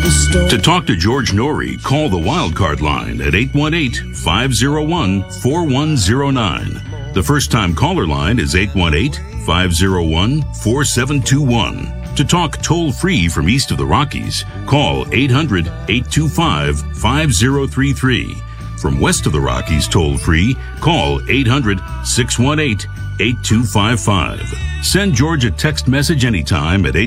To talk to George Norrie, call the Wildcard line at 818-501-4109. The first-time caller line is 818-501-4721. To talk toll-free from east of the Rockies, call 800-825-5033. From west of the Rockies toll-free, call 800-618-8255. Send George a text message anytime at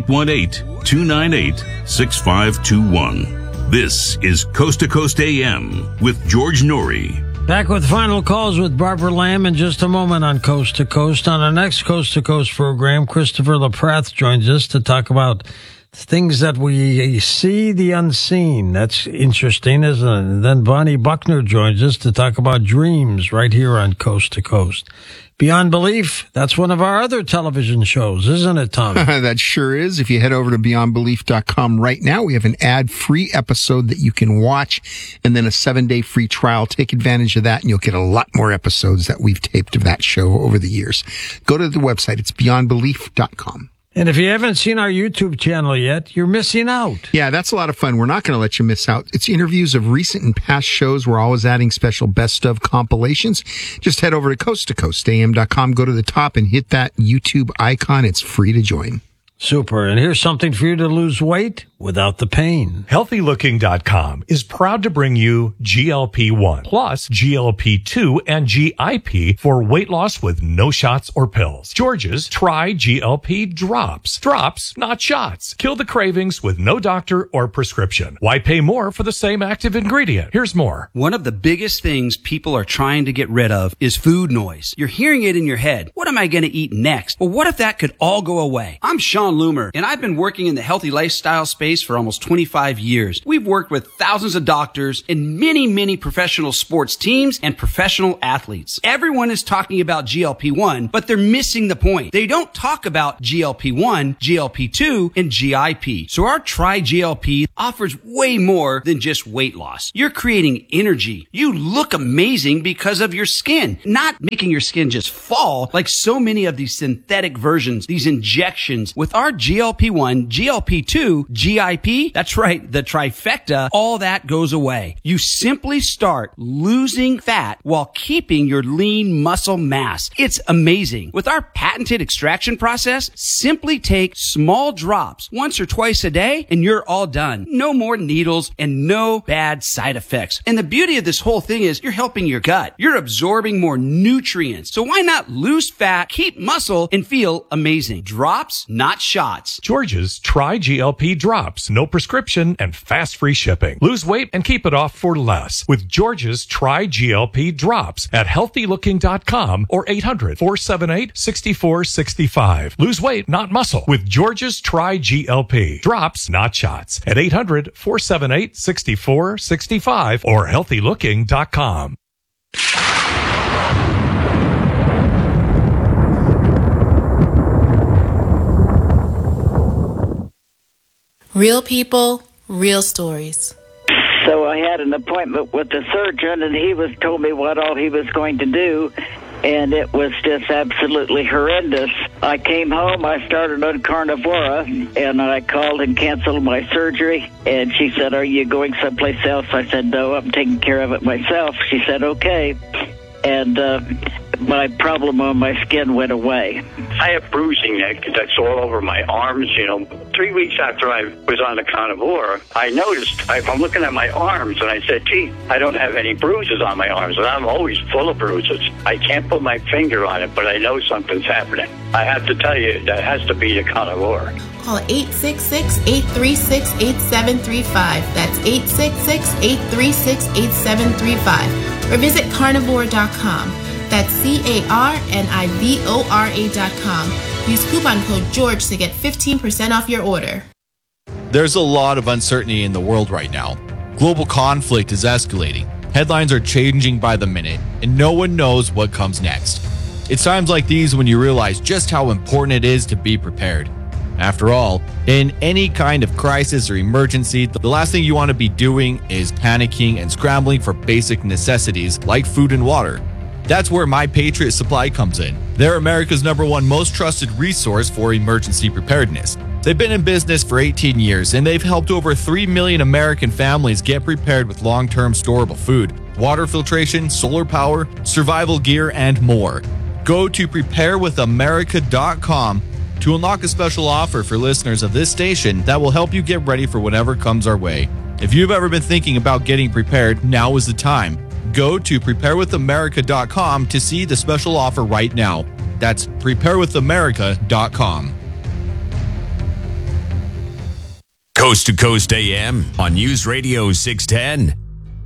818-298-6521. This is Coast to Coast AM with George Norrie. Back with final calls with Barbara Lamb in just a moment on Coast to Coast. On our next Coast to Coast program, Christopher LaPrath joins us to talk about things that we see, the unseen. That's interesting, isn't it? And then Bonnie Buckner joins us to talk about dreams right here on Coast to Coast. Beyond Belief, that's one of our other television shows, isn't it, Tom? That sure is. If you head over to beyondbelief.com right now, we have an ad-free episode that you can watch and then a 7-day free trial. Take advantage of that and you'll get a lot more episodes that we've taped of that show over the years. Go to the website. It's beyondbelief.com. And if you haven't seen our YouTube channel yet, you're missing out. Yeah, that's a lot of fun. We're not going to let you miss out. It's interviews of recent and past shows. We're always adding special best of compilations. Just head over to coasttocoastam.com, go to the top and hit that YouTube icon. It's free to join. Super. And here's something for you to lose weight without the pain. HealthyLooking.com is proud to bring you GLP-1 plus GLP-2 and GIP for weight loss with no shots or pills. George's Try GLP Drops. Drops, not shots. Kill the cravings with no doctor or prescription. Why pay more for the same active ingredient? Here's more. One of the biggest things people are trying to get rid of is food noise. You're hearing it in your head. What am I going to eat next? Well, what if that could all go away? I'm Sean Loomer, and I've been working in the healthy lifestyle space for almost 25 years. We've worked with thousands of doctors and many professional sports teams and professional athletes. Everyone is talking about GLP-1, but they're missing the point. They don't talk about GLP-1, GLP-2, and GIP. So our Try GLP offers way more than just weight loss. You're creating energy. You look amazing because of your skin, not making your skin just fall like so many of these synthetic versions, these injections. With our GLP-1, GLP-2, GIP, that's right, the trifecta, all that goes away. You simply start losing fat while keeping your lean muscle mass. It's amazing. With our patented extraction process, simply take small drops once or twice a day and you're all done. No more needles and no bad side effects. And the beauty of this whole thing is you're helping your gut. You're absorbing more nutrients. So why not lose fat, keep muscle, and feel amazing? Drops, not shots. George's Try GLP Drops. No prescription and fast free shipping. Lose weight and keep it off for less with George's Try GLP Drops at healthylooking.com or 800-478-6465. Lose weight, not muscle with George's Try GLP Drops, not shots at 800-478-6465 or healthylooking.com. Real people, real stories. So I had an appointment with the surgeon, and he told me what all he was going to do, and it was just absolutely horrendous. I came home, I started on Carnivora, and I called and canceled my surgery, and she said, "Are you going someplace else?" I said, "No, I'm taking care of it myself." She said, "Okay." And my problem on my skin went away. I have bruising that's all over my arms. 3 weeks after I was on the Carnivora, I noticed, I'm looking at my arms, and I said, gee, I don't have any bruises on my arms, and I'm always full of bruises. I can't put my finger on it, but I know something's happening. I have to tell you, that has to be the Carnivora. Call 866-836-8735. That's 866-836-8735. Or visit carnivora.com. That's carnivora.com. Use coupon code GEORGE to get 15% off your order. There's a lot of uncertainty in the world right now. Global conflict is escalating. Headlines are changing by the minute, and no one knows what comes next. It's times like these when you realize just how important it is to be prepared. After all, in any kind of crisis or emergency, the last thing you want to be doing is panicking and scrambling for basic necessities like food and water. That's where My Patriot Supply comes in. They're America's #1 most trusted resource for emergency preparedness. They've been in business for 18 years, and they've helped over 3 million American families get prepared with long-term storable food, water filtration, solar power, survival gear, and more. Go to preparewithamerica.com to unlock a special offer for listeners of this station that will help you get ready for whatever comes our way. If you've ever been thinking about getting prepared, now is the time. Go to preparewithamerica.com to see the special offer right now. That's preparewithamerica.com. Coast to Coast AM on News Radio 610.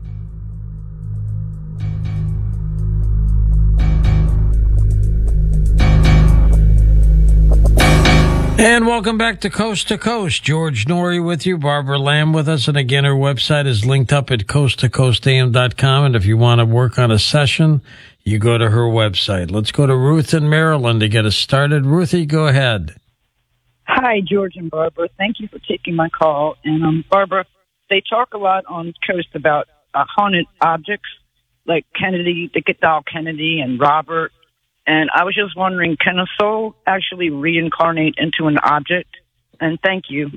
And welcome back to Coast. George Noory with you, Barbara Lamb with us. And again, her website is linked up at coasttocoastam.com. And if you want to work on a session, you go to her website. Let's go to Ruth in Maryland to get us started. Ruthie, go ahead. Hi, George and Barbara. Thank you for taking my call. And Barbara, they talk a lot on the coast about haunted objects like Kennedy, the Good Doll Kennedy, and Robert. And I was just wondering, can a soul actually reincarnate into an object? And thank you.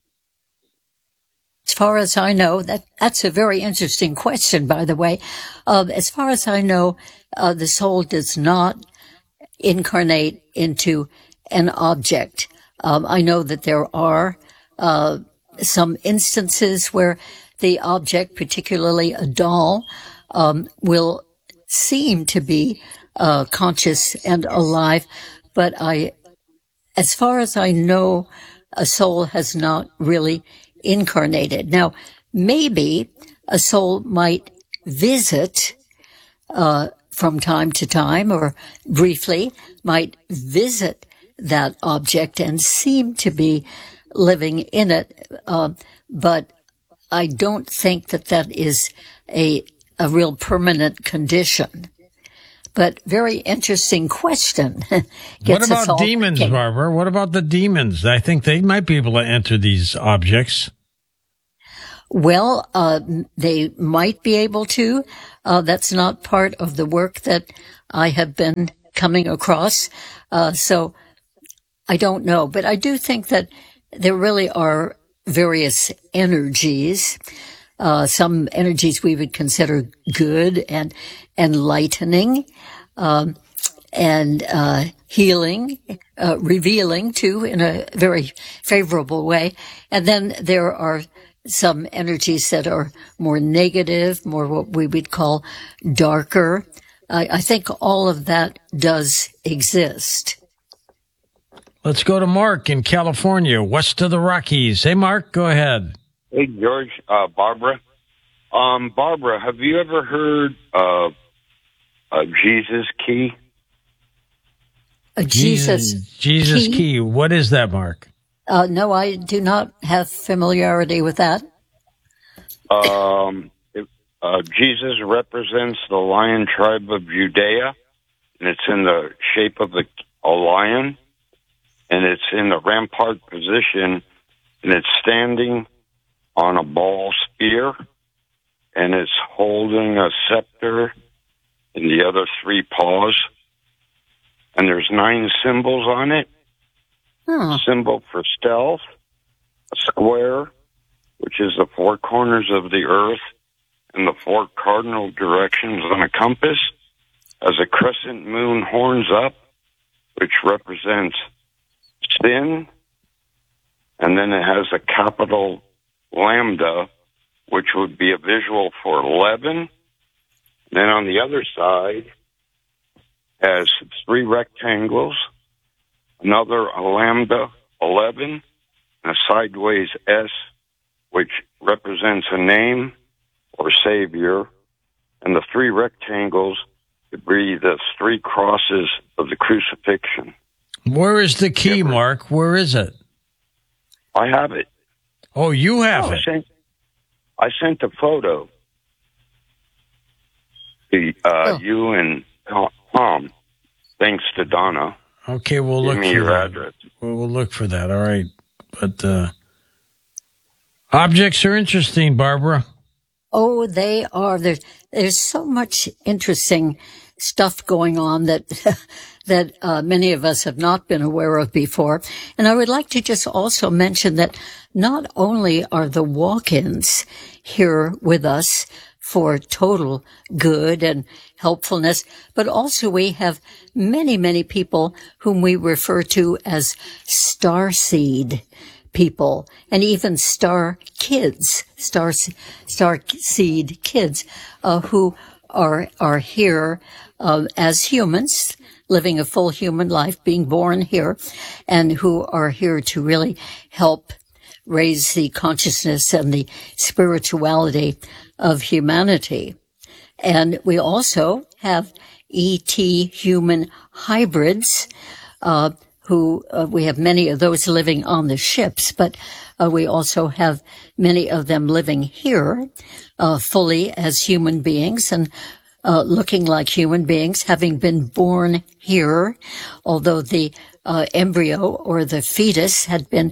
As far as I know, that's a very interesting question, by the way. As far as I know, the soul does not incarnate into an object. I know that there are some instances where the object, particularly a doll, will seem to be conscious and alive, but as far as I know, a soul has not really incarnated. Now, maybe a soul might visit from time to time, or briefly might visit that object and seem to be living in it, but I don't think that is a real permanent condition. But very interesting question. What about demons, Barbara? What about the demons? I think they might be able to enter these objects. Well, they might be able to. That's not part of the work that I have been coming across. So I don't know. But I do think that there really are various energies. Some energies we would consider good and enlightening, and healing, revealing too, in a very favorable way. And then there are some energies that are more negative, more what we would call darker. I think all of that does exist. Let's go to Mark in California, west of the Rockies. Hey, Mark, go ahead. Hey, George, Barbara. Barbara, have you ever heard of Jesus Key? Jesus Key. What is that, Mark? No, I do not have familiarity with that. Jesus represents the lion tribe of Judea, and it's in the shape of a lion, and it's in the rampart position, and it's standing on a ball spear, and it's holding a scepter in the other three paws, and there's 9 symbols on it. A symbol for stealth, a square, which is the 4 corners of the earth, and the 4 cardinal directions on a compass, as a crescent moon horns up, which represents sin, and then it has a capital lambda, which would be a visual for leaven. Then on the other side has 3 rectangles, another a lambda 11, and a sideways S, which represents a name or savior, and the 3 rectangles could be the 3 crosses of the crucifixion. Where is the key, Mark? Where is it? I have it. Oh, you have it. I sent a photo to you and Tom, thanks to Donna. Okay, we'll look for your that. Address. We'll look for that. All right. But objects are interesting, Barbara. Oh, they are. There's so much interesting stuff going on that that many of us have not been aware of before. And I would like to just also mention that not only are the walk-ins here with us for total good and helpfulness, but also we have many, many people whom we refer to as starseed people, and even star seed kids, who are here as humans, living a full human life, being born here, and who are here to really help raise the consciousness and the spirituality of humanity. And we also have ET human hybrids, who we have many of those living on the ships, but we also have many of them living here fully as human beings and looking like human beings, having been born here, although the embryo or the fetus had been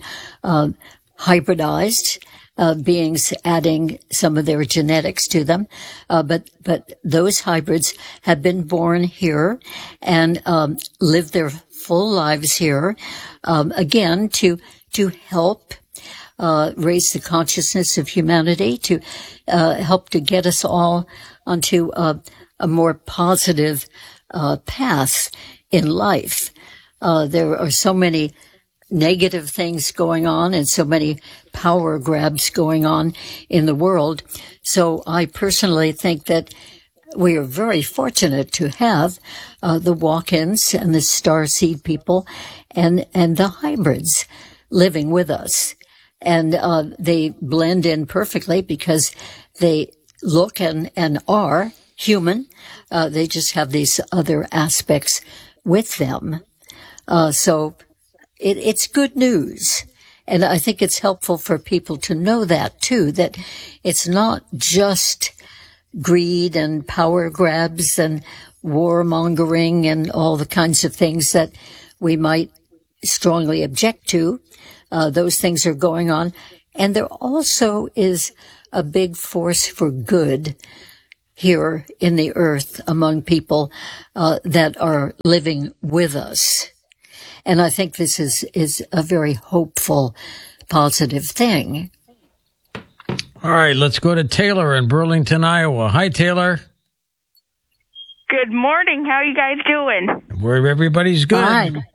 hybridized, beings adding some of their genetics to them. But those hybrids have been born here and live their full lives here, again, to help raise the consciousness of humanity, to help to get us all onto a more positive path in life. There are so many negative things going on and so many power grabs going on in the world. So I personally think that we are very fortunate to have the walk-ins and the starseed people and the hybrids living with us. And they blend in perfectly because they look and are human. They just have these other aspects with them. So it's good news. And I think it's helpful for people to know that too, that it's not just greed and power grabs and warmongering and all the kinds of things that we might strongly object to. Those things are going on. And there also is a big force for good here in the earth among people that are living with us. And I think this is a very hopeful, positive thing. All right, let's go to Taylor in Burlington, Iowa. Hi, Taylor. Good morning. How are you guys doing? Where everybody's good. Fine.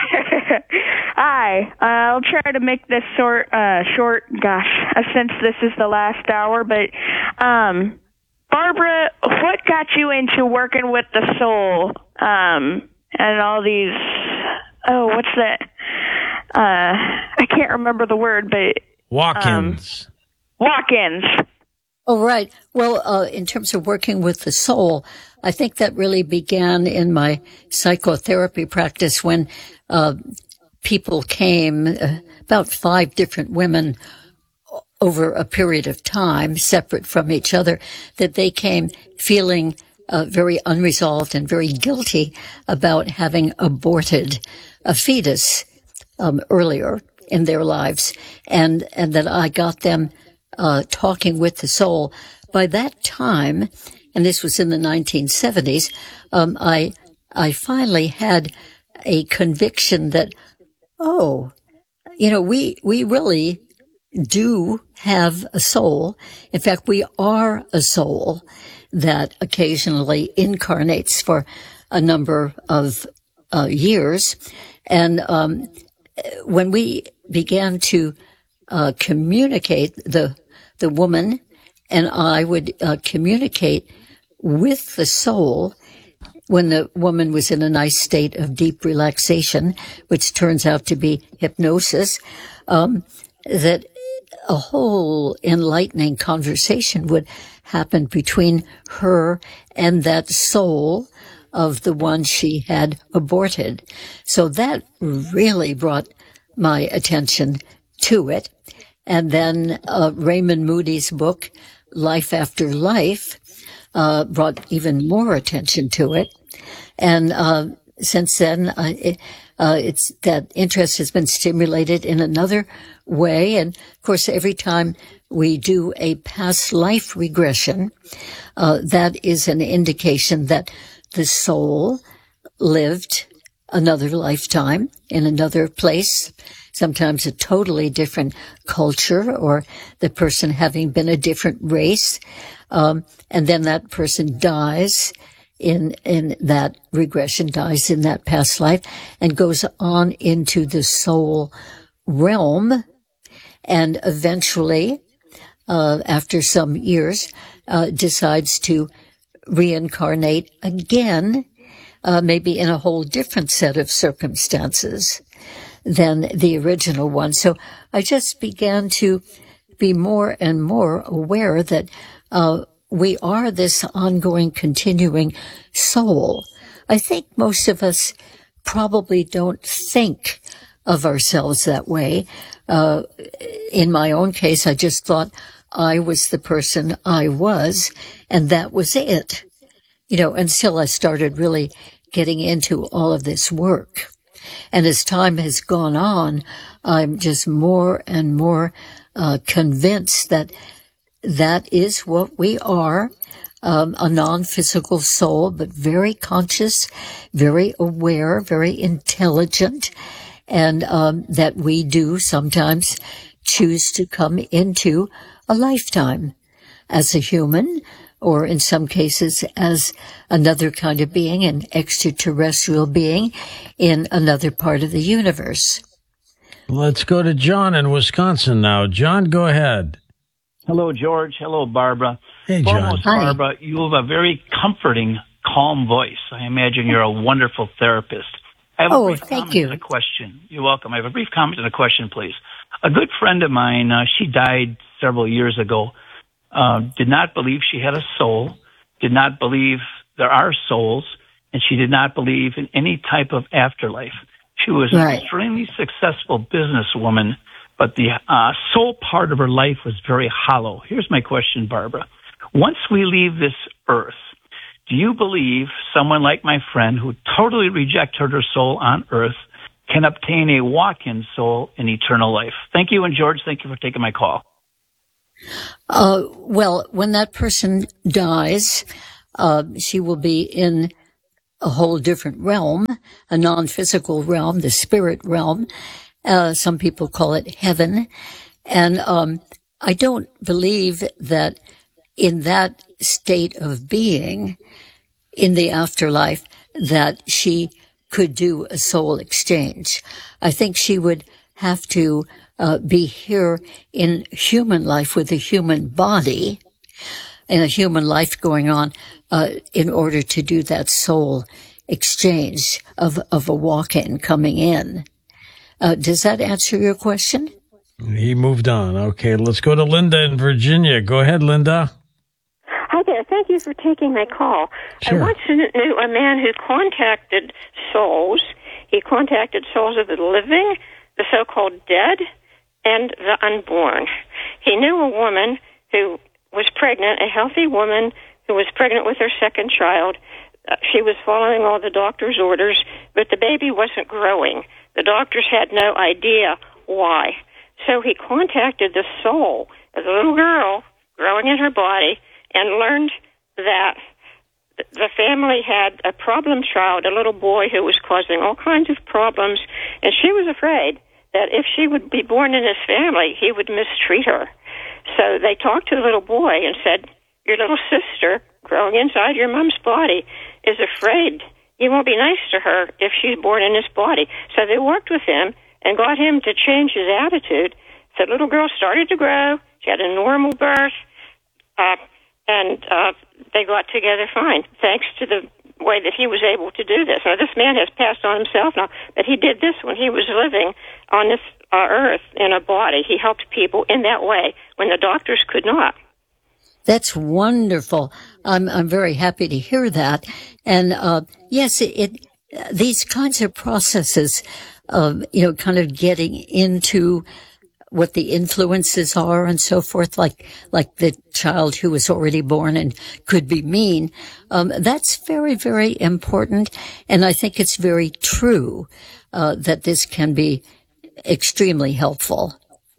Hi. I'll try to make this short, since this is the last hour. But, Barbara, what got you into working with the soul and all these, what's that? I can't remember the word, but... Walk-ins. Walk-ins. Oh, right. Well, in terms of working with the soul, I think that really began in my psychotherapy practice when people came, about 5 different women over a period of time, separate from each other, that they came feeling very unresolved and very guilty about having aborted a fetus earlier in their lives, and that I got them talking with the soul. By that time, and this was in the 1970s, I finally had a conviction that, we really do have a soul. In fact, we are a soul that occasionally incarnates for a number of years. And when we began to communicate, the woman and I would communicate with the soul when the woman was in a nice state of deep relaxation, which turns out to be hypnosis, that a whole enlightening conversation would happen between her and that soul of the one she had aborted. So that really brought my attention to it. And then Raymond Moody's book, Life After Life, brought even more attention to it. And since then, it's that interest has been stimulated in another way. And of course, every time we do a past life regression, that is an indication that the soul lived another lifetime in another place, sometimes a totally different culture, or the person having been a different race, and then that person dies in that regression, dies in that past life, and goes on into the soul realm, and eventually, after some years, decides to reincarnate again, maybe in a whole different set of circumstances than the original one. So I just began to be more and more aware that we are this ongoing, continuing soul. I think most of us probably don't think of ourselves that way. In my own case, I just thought I was the person I was, and that was it. Until I started really getting into all of this work. And as time has gone on, I'm just more and more convinced that that is what we are, a non-physical soul, but very conscious, very aware, very intelligent, and that we do sometimes choose to come into a lifetime as a human, or in some cases as another kind of being, an extraterrestrial being in another part of the universe. Let's go to John in Wisconsin now. John, go ahead. Hello, George. Hello, Barbara. Hey, John. Foremost, Hi. Barbara, you have a very comforting, calm voice. I imagine you're a wonderful therapist. I have a brief comment and a question. You're welcome. I have a brief comment and a question, please. A good friend of mine, she died several years ago, did not believe she had a soul, did not believe there are souls, and she did not believe in any type of afterlife. She was an extremely successful businesswoman, but the soul part of her life was very hollow. Here's my question, Barbara. Once we leave this earth, do you believe someone like my friend who totally rejected her soul on earth can obtain a walk-in soul in eternal life? Thank you, and George, thank you for taking my call. Well, when that person dies, she will be in a whole different realm, a non-physical realm, the spirit realm. Some people call it heaven. And I don't believe that in that state of being, in the afterlife, that she could do a soul exchange. I think she would have to be here in human life with a human body and a human life going on in order to do that soul exchange of a walk-in coming in. Does that answer your question? He moved on. Okay, let's go to Linda in Virginia. Go ahead, Linda. Hi there. Thank you for taking my call. Sure. I once knew a man who contacted souls. He contacted souls of the living, the so-called dead, and the unborn. He knew a woman who was pregnant, a healthy woman who was pregnant with her second child. She was following all the doctor's orders, but the baby wasn't growing. The doctors had no idea why. So he contacted the soul of the little girl growing in her body and learned that the family had a problem child, a little boy who was causing all kinds of problems, and she was afraid that if she would be born in his family, he would mistreat her. So they talked to the little boy and said, your little sister growing inside your mom's body is afraid you won't be nice to her if she's born in this body. So they worked with him and got him to change his attitude. The little girl started to grow. She had a normal birth, and they got together fine, thanks to the way that he was able to do this. Now, this man has passed on himself now, but he did this when he was living on this earth in a body. He helped people in that way when the doctors could not. That's wonderful. I'm very happy to hear that. And yes, these kinds of processes of kind of getting into what the influences are and so forth, like the child who was already born and could be mean. That's very, very important. And I think it's very true, that this can be extremely helpful.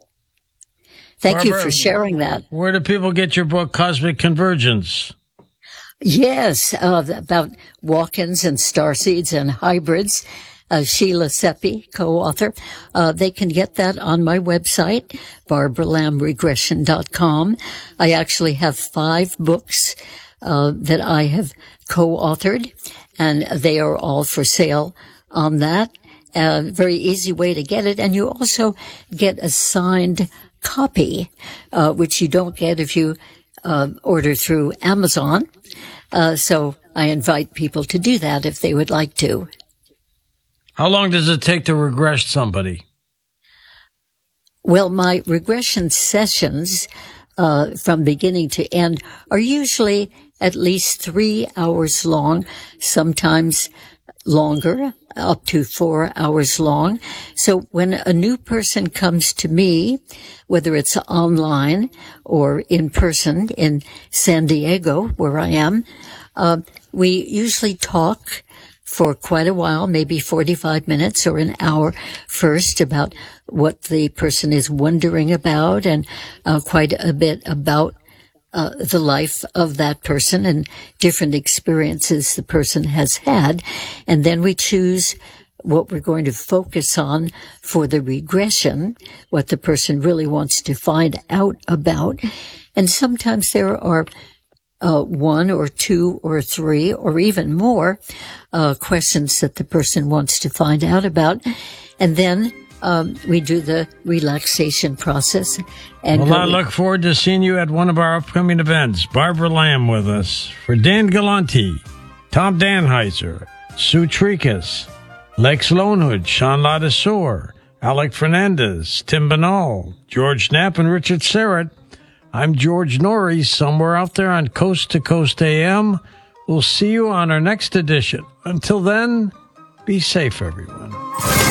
Thank you for sharing that. Where do people get your book, Cosmic Convergence? Yes, about walk-ins and starseeds and hybrids. Sheila Seppi, co-author. They can get that on my website, BarbaraLambRegression.com. I actually have 5 books that I have co-authored, and they are all for sale on that. Very easy way to get it. And you also get a signed copy, which you don't get if you order through Amazon. So I invite people to do that if they would like to. How long does it take to regress somebody? Well, my regression sessions from beginning to end are usually at least 3 hours long, sometimes longer, up to 4 hours long. So when a new person comes to me, whether it's online or in person in San Diego, where I am, we usually talk for quite a while, maybe 45 minutes or an hour first, about what the person is wondering about, and quite a bit about the life of that person and different experiences the person has had. And then we choose what we're going to focus on for the regression, what the person really wants to find out about. And sometimes there are 1 or 2 or 3 or even more questions that the person wants to find out about. And then we do the relaxation process. And I look forward to seeing you at one of our upcoming events. Barbara Lamb with us. For Dan Galante, Tom Danheiser, Sue Trikas, Lex Lonehood, Sean Ladisseur, Alec Fernandez, Tim Banal, George Knapp, and Richard Serrett, I'm George Norrie, somewhere out there on Coast to Coast AM. We'll see you on our next edition. Until then, be safe, everyone.